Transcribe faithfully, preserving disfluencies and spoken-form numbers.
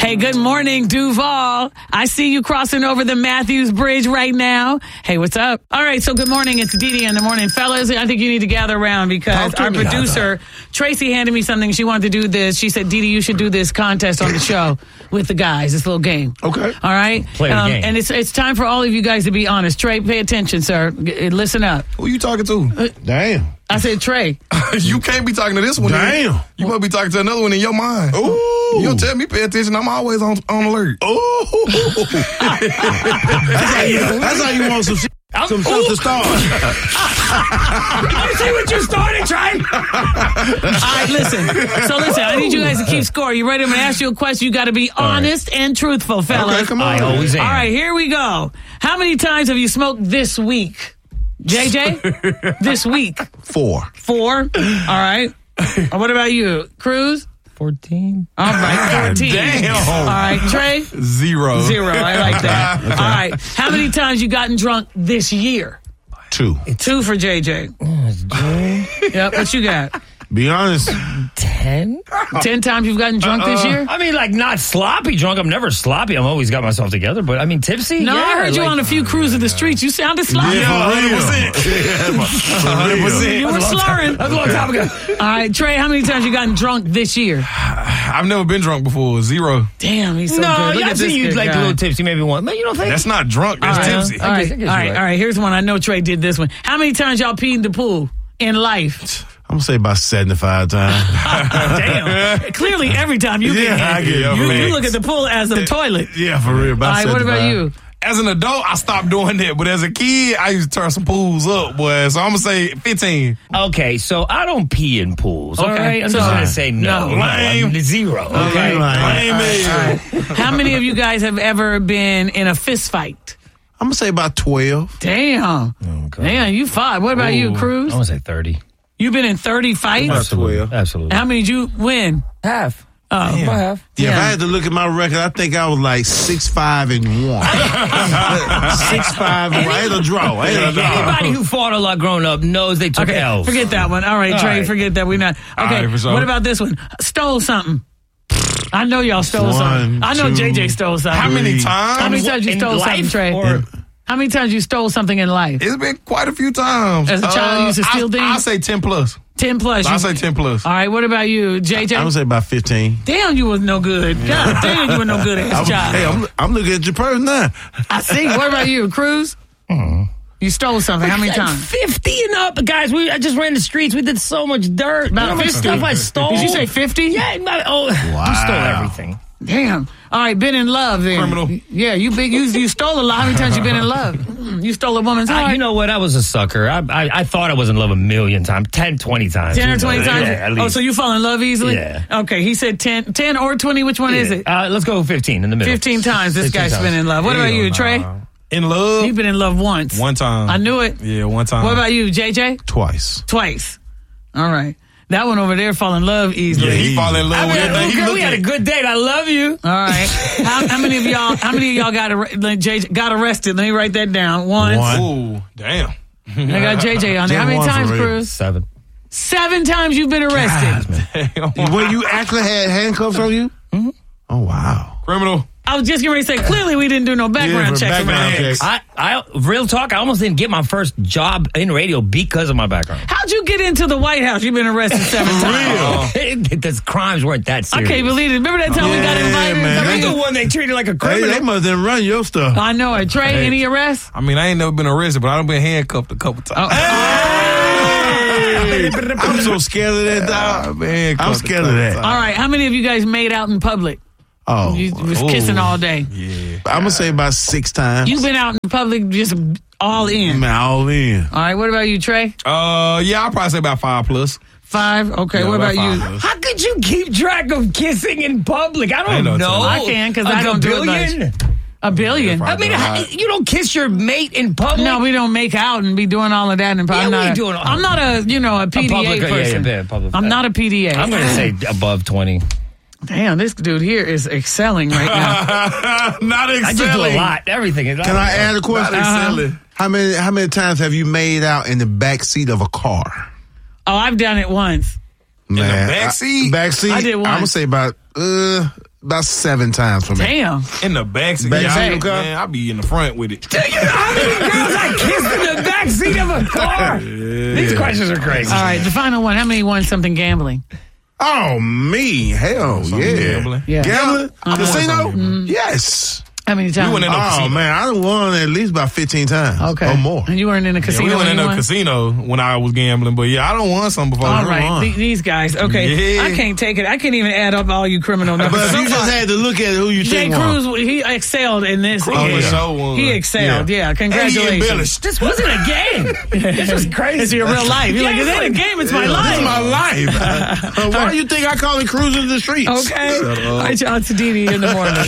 Hey, good morning, Duval. I see you crossing over the Matthews Bridge right now. Hey, what's up? All right, so good morning. It's Didi in the morning. Fellas, I think you need to gather around because our producer, Tracy, handed me something. She wanted to do this. She said, Didi, you should do this contest on the show with the guys, this little game. Okay. All right? Play the um, game. And it's it's time for all of you guys to be honest. Trey, pay attention, sir. G- listen up. Who you talking to? Damn. I said, Trey. You can't be talking to this one. Damn. Then. You must be talking to another one in your mind. Ooh. You don't tell me pay attention. I'm always on on alert. Ooh. that's, how you, that's how you want some shit. Some stuff to start. You see what you started, Trey? All right, listen. So listen, I need you guys to keep score. You ready? I'm going to ask you a question. You got to be honest right. and truthful, fellas. Okay, come on. I always am. All right, here we go. How many times have you smoked this week? J J? This week? Four. Four? All right. What about you? Cruz? fourteen. All right, fourteen. Damn. All right, Trey? Zero. Zero. I like that. Okay. All right. How many times you gotten drunk this year? Two. Two for J J. Yep, what you got? Be honest. Ten? Ten times you've gotten drunk this year? I mean, like, not sloppy drunk. I'm never sloppy. I'm always got myself together. But, I mean, tipsy? No, yeah, I heard you like, on a few cruises the streets. You sounded sloppy. Yeah, one hundred percent. one hundred percent. You were slurring. That was a long time ago. All right, Trey, how many times you gotten drunk this year? I've never been drunk before. Zero. Damn, he's so No, good. Look yeah, at I've this seen you good like guy. a little tipsy maybe one. But you don't think? That's not drunk. That's All right, tipsy. All right, I guess- I guess all you're right, right. all right. Here's one. I know Trey did this one. How many times y'all peed in the pool in life? I'm going to say about seventy-five times. Damn. Clearly, every time you Yeah, get I get it. you, you Facts. look at the pool as a toilet. Yeah, for real. All About right, what about seventy-five. you? As an adult, I stopped doing that. But as a kid, I used to turn some pools up, boy. So I'm going to say fifteen. Okay, so I don't pee in pools, all Okay, right? I'm so- just going to say no. No. No, I'm zero. Okay. Lame. Lame. How many of you guys have ever been in a fist fight? I'm going to say about twelve. Damn. Okay. Damn, you five. What about you, Cruz? I want to say thirty. You've been in thirty fights? Absolutely. twelve. Absolutely. How many did you win? Half. Oh, About half. Yeah, if Yeah. I had to look at my record, I think I was like six, five, and one. six, five, and one. I had a draw. I had a draw. Anybody who fought a lot growing up knows they took Okay, L's. forget that one. All right, All Trey, right. forget that. We're not. Okay, right, for sure. what about this one? Stole something. I know y'all stole One, something. I know two, J J stole something. How many Three. times? How many times you In stole something, life Trey? or- How many times you stole something in life? It's been quite a few times. As a child, you used to steal I, things? I say ten plus. Ten plus. I You- say ten plus. All right, what about you, J J? I'm going to say about fifteen. Damn, you was no good. God damn, you were no good I'm, ass child. hey, I'm, I'm looking at your person now. I see. What about you, Cruz? You stole something. How many Like times? fifty and up, guys. We I just ran the streets. We did so much dirt. About you know how much fifty. stuff I stole. Did you say fifty? Yeah. About, oh, you stole everything. Damn. All right, been in love then. Criminal. Yeah, you big. You, you stole a lot. How many times you been in love? You stole a woman's Uh, heart. you know what? I was a sucker. I, I I thought I was in love a million times, ten, twenty times. ten or You know, twenty times? Yeah, at Oh, least. so you fall in love easily? Yeah. Okay, he said ten, ten or twenty. Which one is it? Uh, let's go fifteen in the middle. fifteen times this fifteen guy's times. been in love. What about Hell you, nah. Trey? In love? You've been in love once. One time. I knew it. Yeah, one time. What about you, J J? Twice. Twice. All right. That one over there fall in love easily. Yeah, he fall in love I with mean, everything he girl, look we had a at. good date. I love you. All right. How, how many of y'all? How many of y'all got ar- like, J J got arrested? Let me write that down. Once. One. Ooh, damn. I got J J on there. How many Just one times, for real. Cruz? Seven. Seven times you've been arrested. When you actually had handcuffs on you? Mm-hmm. Oh, wow. Criminal. I was just getting ready to say, clearly we didn't do no background for checks. background around here. checks. I, I, real talk, I almost didn't get my first job in radio because of my background. How'd you get into the White House? You've been arrested seven times. Because crimes weren't that I serious. can't believe it. Remember that time we got Yeah, invited? man. I'm the one they treated like a Hey, criminal. they must have run your stuff. I know it. Trey, any arrests? I mean, I ain't never been arrested, but I've been handcuffed a couple times. I'm so scared of that, dog. I've been handcuffed I'm a scared of couple that. times. All right. How many of you guys made out in public? Oh, You was Ooh. kissing all day. Yeah. I'm going to say about six times. You've been out in public just all in. Man, all in. All right. What about you, Trey? Uh, yeah, I'll probably say about five plus. Five? Okay. Yeah, what about about you? five plus. How could you keep track of kissing in public? I I don't know, know. too. I can, 'cause A I don't do it much. billion? A billion? Yeah, I mean, a how- lot. you don't kiss your mate in public? No, we don't make out and be doing all of that. In public. Yeah, I'm we not a- doing all- I'm not a, you know, a P D A public- yeah, yeah, person. yeah, public- I'm not a P D A. I'm going to say above twenty. Damn, this dude here is excelling right now. Not excelling. I just do a lot. Everything. Can I add a Not question? excelling. How many How many times have you made out in the back seat of a car? Oh, I've done it once. Man, back seat? I, back seat. I did once. I'm gonna say about uh about seven times for me. Damn. In the backseat. Back Yeah, seat I, of the car? man, I be in the front with it. How many girls I kissed in the back seat of a car? These questions are crazy. All right, the final one. How many won something gambling? Oh, me. Hell, Something yeah. gambling? Yeah. Gambling? Uh-huh. Casino? Mm-hmm. Yes. How many times? You went in no Oh, casino. man. I done won at least about fifteen times. Okay. Or more. And you weren't in a Yeah, casino we went in when you a won? casino when I was gambling, but yeah, I don't want some before. All I right, won. th- these guys. Okay, Yeah. I can't take it. I can't even add up all you criminal numbers. But if So you just far, had to look at who you Jay think won. Cruz, he excelled in this. Cruz yeah. for sure won. He excelled. Yeah, And he congratulations. embellished. This wasn't a game. This was crazy. It's your real life. You're like, it ain't a game. It's my Yeah, life. It's my life. Uh, why do you think I call it cruising the streets? Okay. All right, y'all. It's Didi in the morning.